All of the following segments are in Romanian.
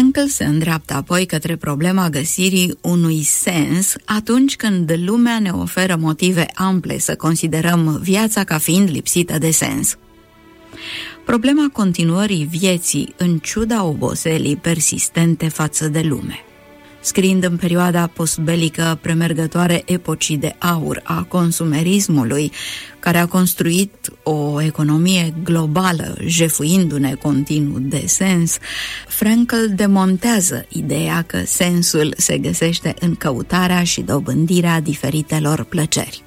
Frankl se îndreaptă apoi către problema găsirii unui sens atunci când lumea ne oferă motive ample să considerăm viața ca fiind lipsită de sens. Problema continuării vieții în ciuda oboselii persistente față de lume. Scriind în perioada postbelică premergătoare epocii de aur a consumerismului, care a construit o economie globală, jefuindu-ne continuu de sens, Frankl demontează ideea că sensul se găsește în căutarea și dobândirea diferitelor plăceri.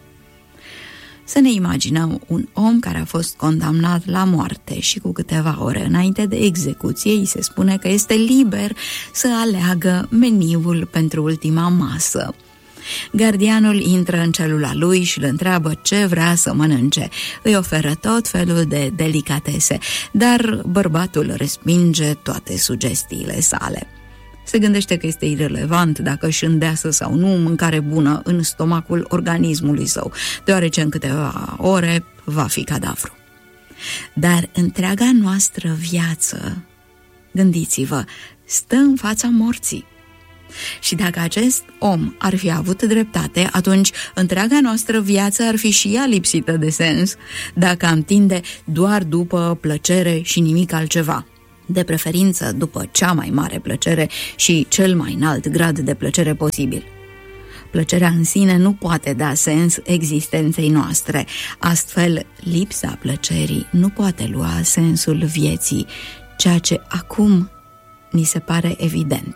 Să ne imaginăm un om care a fost condamnat la moarte și cu câteva ore înainte de execuție îi se spune că este liber să aleagă meniul pentru ultima masă. Gardianul intră în celula lui și îl întreabă ce vrea să mănânce. Îi oferă tot felul de delicatese, dar bărbatul respinge toate sugestiile sale. Se gândește că este irelevant dacă își îndeasă sau nu mâncare bună în stomacul organismului său, deoarece în câteva ore va fi cadavru. Dar întreaga noastră viață, gândiți-vă, stă în fața morții. Și dacă acest om ar fi avut dreptate, atunci întreaga noastră viață ar fi și ea lipsită de sens, dacă am tinde doar după plăcere și nimic altceva. De preferință după cea mai mare plăcere și cel mai înalt grad de plăcere posibil. Plăcerea în sine nu poate da sens existenței noastre, astfel lipsa plăcerii nu poate lua sensul vieții, ceea ce acum ni se pare evident.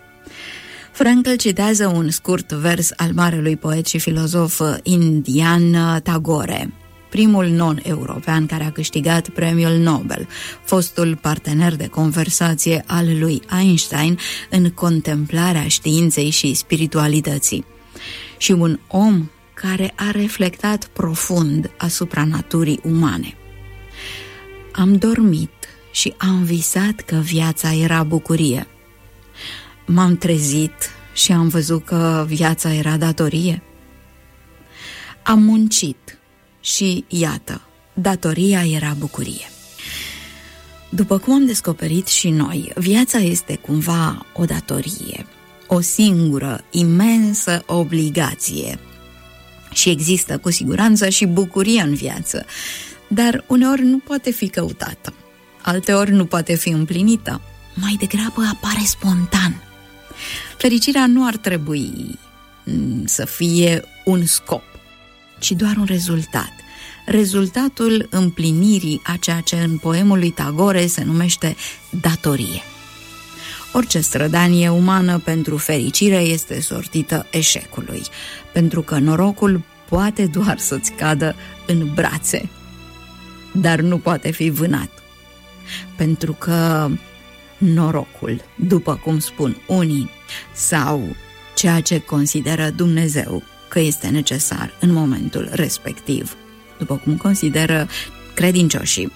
Frankl citează un scurt vers al marelui poet și filozof indian Tagore, primul non-european care a câștigat premiul Nobel, fostul partener de conversație al lui Einstein în contemplarea științei și spiritualității, și un om care a reflectat profund asupra naturii umane. Am dormit și am visat că viața era bucurie. M-am trezit și am văzut că viața era datorie. Am muncit și iată, datoria era bucurie. După cum am descoperit și noi, viața este cumva o datorie, o singură, imensă obligație. Și există cu siguranță și bucurie în viață, dar uneori nu poate fi căutată, alteori nu poate fi împlinită, mai degrabă apare spontan. Fericirea nu ar trebui să fie un scop, ci doar un rezultat. Rezultatul împlinirii a ceea ce în poemul lui Tagore se numește datorie. Orice strădanie umană pentru fericire este sortită eșecului, pentru că norocul poate doar să-ți cadă în brațe, dar nu poate fi vânat, pentru că norocul, după cum spun unii, sau ceea ce consideră Dumnezeu că este necesar în momentul respectiv, după cum consideră credincioșii,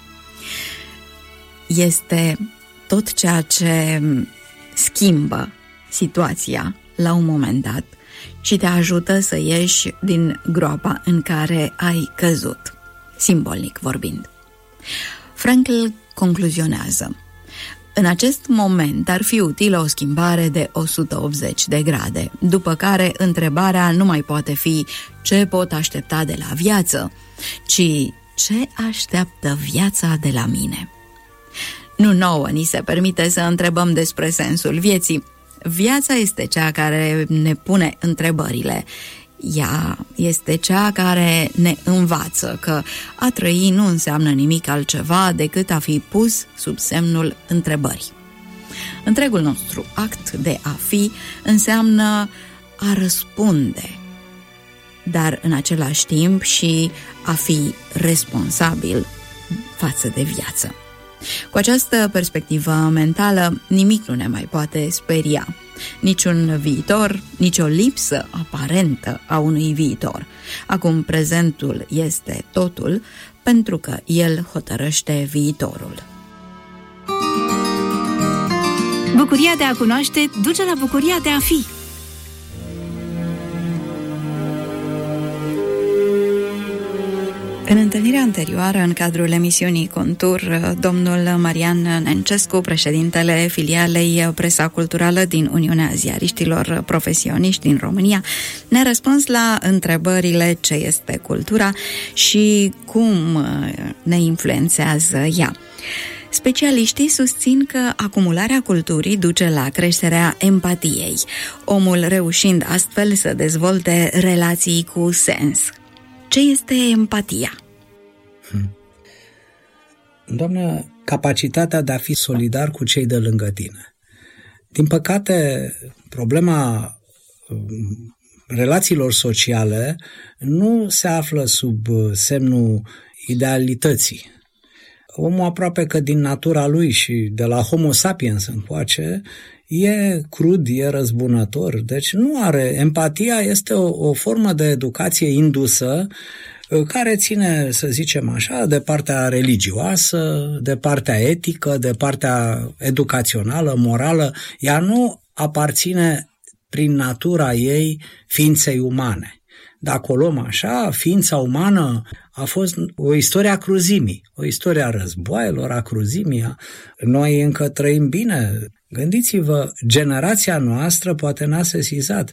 este tot ceea ce schimbă situația la un moment dat și te ajută să ieși din groapa în care ai căzut, simbolic vorbind. Frankl concluzionează: în acest moment ar fi utilă o schimbare de 180 de grade, după care întrebarea nu mai poate fi ce pot aștepta de la viață, ci ce așteaptă viața de la mine. Nu nouă ni se permite să întrebăm despre sensul vieții. Viața este cea care ne pune întrebările. Ea este cea care ne învață că a trăi nu înseamnă nimic altceva decât a fi pus sub semnul întrebării. Întregul nostru act de a fi înseamnă a răspunde, dar în același timp și a fi responsabil față de viață. Cu această perspectivă mentală, nimic nu ne mai poate speria. Niciun viitor, nicio lipsă aparentă a unui viitor. Acum prezentul este totul, pentru că el hotărăște viitorul. Bucuria de a cunoaște duce la bucuria de a fi. În întâlnirea anterioară, în cadrul emisiunii Contur, domnul Marian Nencescu, președintele filialei Presa Culturală din Uniunea Ziariștilor Profesioniști din România, ne-a răspuns la întrebările ce este cultura și cum ne influențează ea. Specialiștii susțin că acumularea culturii duce la creșterea empatiei, omul reușind astfel să dezvolte relații cu sens. Ce este empatia? Doamnă, capacitatea de a fi solidar cu cei de lângă tine. Din păcate, problema relațiilor sociale nu se află sub semnul idealității. Omul aproape că din natura lui și de la Homo sapiens încoace e crud, e răzbunător, deci nu are. Empatia este o formă de educație indusă care ține, să zicem așa, de partea religioasă, de partea etică, de partea educațională, morală. Ea nu aparține prin natura ei ființei umane. Dacă o luăm așa, ființa umană a fost o istorie a cruzimii, o istorie a războaielor, a cruzimii. Noi încă trăim bine. Gândiți-vă, generația noastră poate n-a sesizat.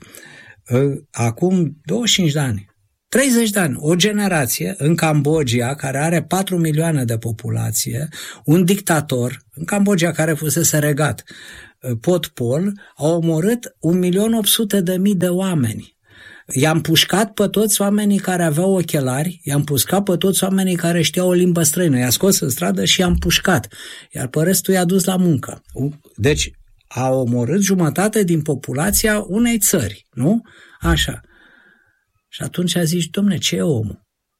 Acum 25 de ani, 30 de ani, o generație în Cambodgia, care are 4 milioane de populație, un dictator, în Cambodgia care fusese regat, Pol Pot, a omorât 1.800.000 de oameni. I-am pușcat pe toți oamenii care aveau ochelari, i-am pușcat pe toți oamenii care știau o limbă străină, i-a scos în stradă și i-am pușcat, iar pe restul i-a dus la muncă. Deci a omorât jumătate din populația unei țări, nu? Așa. Și atunci a zis, domne, ce e omul?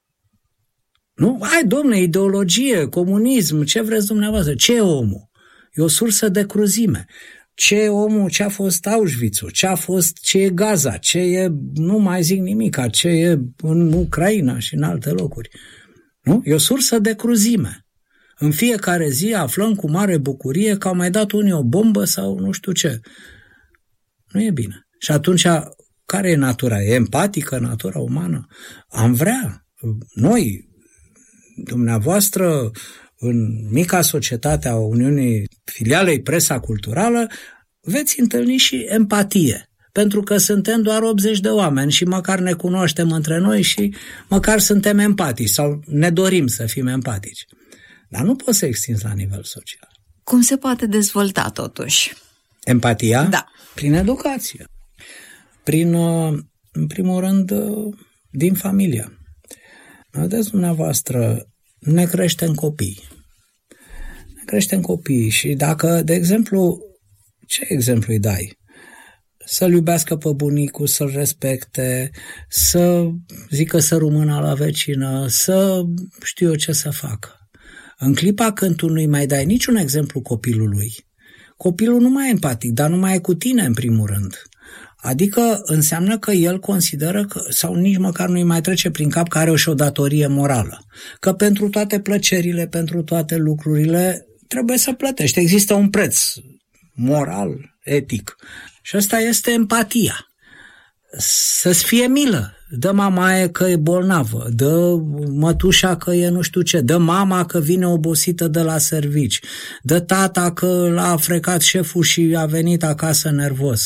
Nu? Hai, domne, ideologie, comunism, ce vreți dumneavoastră? Ce e omul? E o sursă de cruzime. Ce e omul, ce a fost Auschwitz-ul, ce e Gaza, ce e, nu mai zic nimica, ce e în Ucraina și în alte locuri. Nu? E o sursă de cruzime. În fiecare zi aflăm cu mare bucurie că au mai dat unii o bombă sau nu știu ce. Nu e bine. Și atunci, care e natura? E empatică natura umană? Am vrea, noi, dumneavoastră, în mica societate a Uniunii, filialei Presa Culturală, veți întâlni și empatie. Pentru că suntem doar 80 de oameni și măcar ne cunoaștem între noi și măcar suntem empatici sau ne dorim să fim empatici. Dar nu poți să extinzi la nivel social. Cum se poate dezvolta totuși? Empatia? Da. Prin educație. În primul rând, din familie. Vedeți dumneavoastră, ne creștem copii. Ne creștem copii și dacă, de exemplu, ce exemplu îi dai? Să-l iubească pe bunicul, să-l respecte, să zică să rămână la vecină, să știu eu ce să facă. În clipa când tu nu-i mai dai niciun exemplu copilului, copilul nu mai e empatic, dar nu mai e cu tine în primul rând. Adică înseamnă că el consideră că, sau nici măcar nu-i mai trece prin cap că are și o datorie morală. Că pentru toate plăcerile, pentru toate lucrurile, trebuie să plătești. Există un preț moral, etic. Și asta este empatia. Să-ți fie milă. Dă mama aia că e bolnavă, dă mătușa că e nu știu ce, dă mama că vine obosită de la servici, dă tata că l-a frecat șeful și a venit acasă nervos.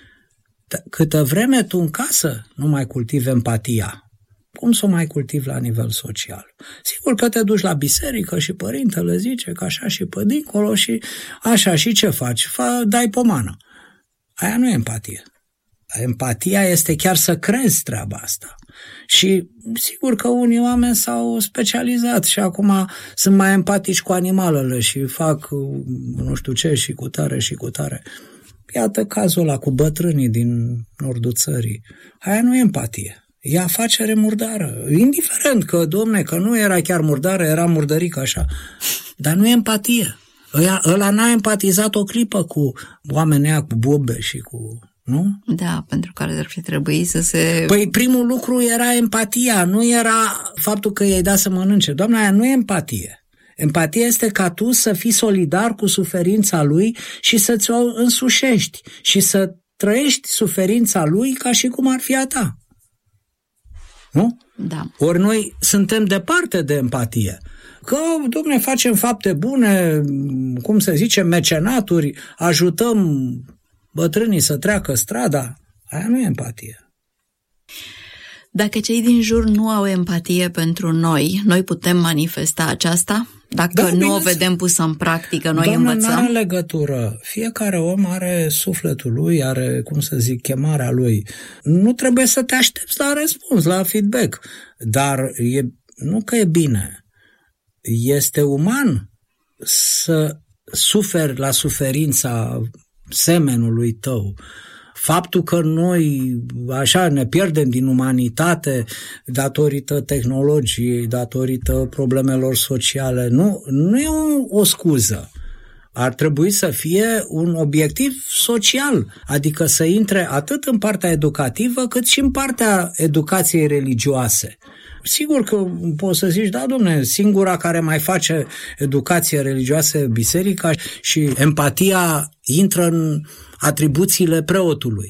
Câtă vreme tu în casă nu mai cultivi empatia, cum să o mai cultivi la nivel social? Sigur că te duci la biserică și părintele zice că așa și pe dincolo și așa și ce faci? Dai pomană. Aia nu e empatie. Empatia este chiar să crezi treaba asta. Și sigur că unii oameni s-au specializat și acum sunt mai empatici cu animalele și fac nu știu ce și cu tare și cu tare. Iată cazul ăla cu bătrânii din nordul țării. Aia nu e empatie. E afacere murdară. Indiferent că, domne, că nu era chiar murdară, era murdărică așa. Dar nu e empatie. Ăla n-a empatizat o clipă cu oamenii aia, cu bobe și cu... Nu? Da, pentru care ar fi trebuit să se... Păi primul lucru era empatia, nu era faptul că i-ai dat să mănânce. Doamna, aia nu e empatie. Empatia este ca tu să fii solidar cu suferința lui și să ți-o însușești și să trăiești suferința lui ca și cum ar fi a ta. nu? Da. Ori noi suntem departe de empatie. Că, dom'le, facem fapte bune, cum se zice, mecenaturi, ajutăm bătrânii să treacă strada. Aia nu e empatie. Dacă cei din jur nu au empatie pentru noi, noi putem manifesta aceasta? Dacă nu o vedem pusă în practică, noi învățăm? Nu are legătură. Fiecare om are sufletul lui, are, cum să zic, chemarea lui. Nu trebuie să te aștepți la răspuns, la feedback. Dar nu că e bine. Este uman să suferi la suferința semenului tău. Faptul că noi așa ne pierdem din umanitate datorită tehnologiei, datorită problemelor sociale, nu e o scuză. Ar trebui să fie un obiectiv social, adică să intre atât în partea educativă cât și în partea educației religioase. Sigur că poți să zici, da, dom'le, singura care mai face educație religioasă e biserica și empatia intră în atribuțiile preotului.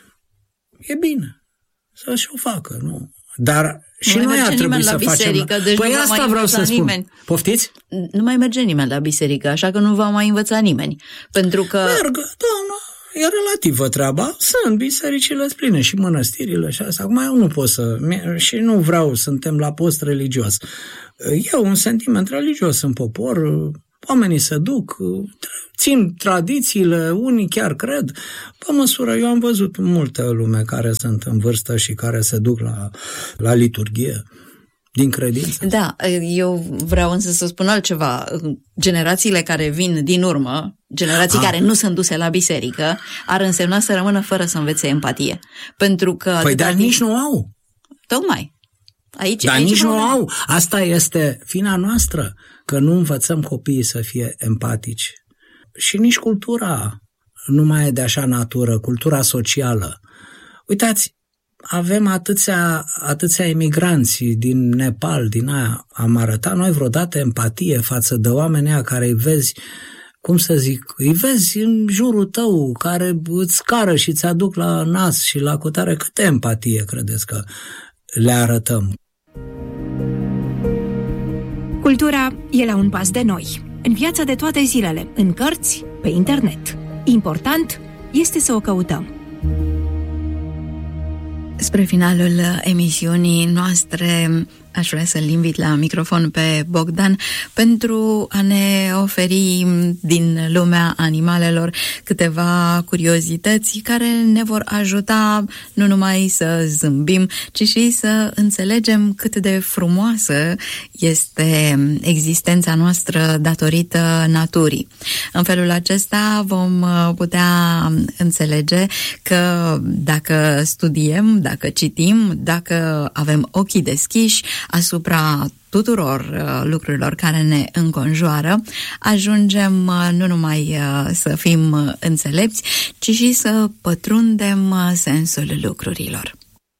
E bine să-și o facă, nu? Dar și noi ar trebui să facem... Deci păi asta vreau să spun. Nimeni. Poftiți? Nu mai merge nimeni la biserică, așa că nu va mai învăța nimeni. Pentru că... Merg, doamna, e relativă treaba. Sunt bisericile pline și mănăstirile și asta. Acum eu nu pot să... Și nu vreau, suntem la post religios. E un sentiment religios în popor, oamenii se duc, țin tradițiile, unii chiar cred. Pe măsură, eu am văzut multe lume care sunt în vârstă și care se duc la liturghie din credință. Da, eu vreau însă să spun altceva. Generațiile care vin din urmă, generații care nu sunt duse la biserică, ar însemna să rămână fără să învețe empatie. Pentru că... Păi dar nici nu au. Tocmai. Dar nici nu au. Asta este fina noastră, că nu învățăm copiii să fie empatici. Și nici cultura nu mai e de așa natură, cultura socială. Uitați, avem atâția emigranți din Nepal, din aia. Am arătat noi vreodată empatie față de oamenii aia care îi vezi, cum să zic, îi vezi în jurul tău, care îți cară și îți aduc la nas și la cutare. Câtă empatie credeți că le arătăm? Cultura e la un pas de noi, în viața de toate zilele, în cărți, pe internet. Important este să o căutăm. Spre finalul emisiunii noastre, aș vrea să-l invit la microfon pe Bogdan pentru a ne oferi din lumea animalelor câteva curiozități care ne vor ajuta nu numai să zâmbim, ci și să înțelegem cât de frumoasă este existența noastră datorită naturii. În felul acesta vom putea înțelege că dacă studiem, dacă citim, dacă avem ochii deschiși asupra tuturor lucrurilor care ne înconjoară, ajungem nu numai să fim înțelepți, ci și să pătrundem sensul lucrurilor.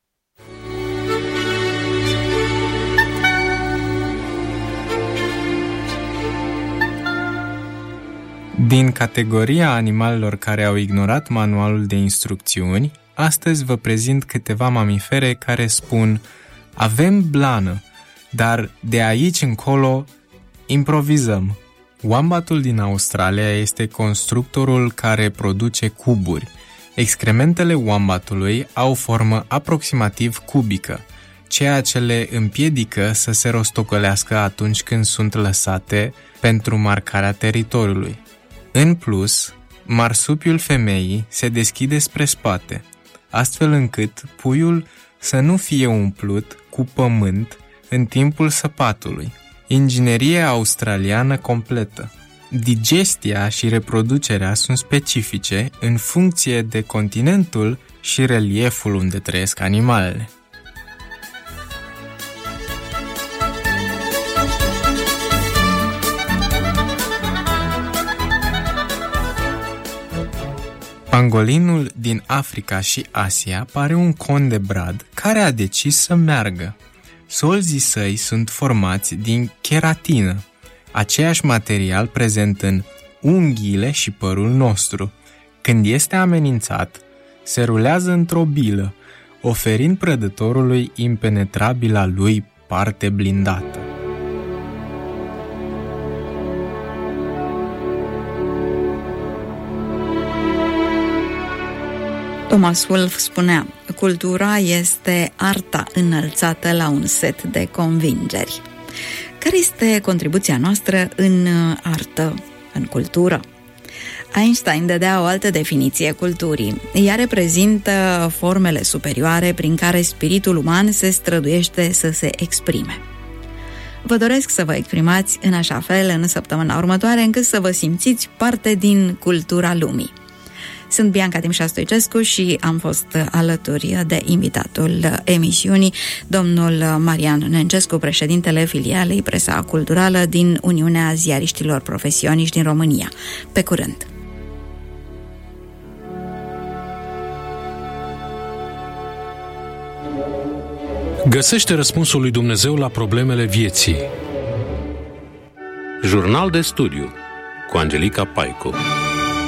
Din categoria animalelor care au ignorat manualul de instrucțiuni, astăzi vă prezint câteva mamifere care spun: avem blană, dar de aici încolo improvizăm. Wombatul din Australia este constructorul care produce cuburi. Excrementele wombatului au formă aproximativ cubică, ceea ce le împiedică să se rostogolească atunci când sunt lăsate pentru marcarea teritoriului. În plus, marsupiul femeii se deschide spre spate, astfel încât puiul să nu fie umplut cu pământ în timpul săpatului. Inginerie australiană completă. Digestia și reproducerea sunt specifice în funcție de continentul și relieful unde trăiesc animalele. Pangolinul din Africa și Asia pare un con de brad care a decis să meargă. Solzii săi sunt formați din keratină, aceeași material prezent în unghiile și părul nostru. Când este amenințat, se rulează într-o bilă, oferind prădătorului impenetrabila lui parte blindată. Thomas Wolfe spunea: cultura este arta înălțată la un set de convingeri. Care este contribuția noastră în artă, în cultură? Einstein dădea o altă definiție culturii. Ea reprezintă formele superioare prin care spiritul uman se străduiește să se exprime. Vă doresc să vă exprimați în așa fel în săptămâna următoare încât să vă simțiți parte din cultura lumii. Sunt Bianca Timșa Stoicescu și am fost alături de invitatul emisiunii, domnul Marian Nencescu, președintele filialei Presa Culturală din Uniunea Ziariștilor Profesioniști din România. Pe curând! Găsește răspunsul lui Dumnezeu la problemele vieții. Jurnal de studiu cu Angelica Paicu.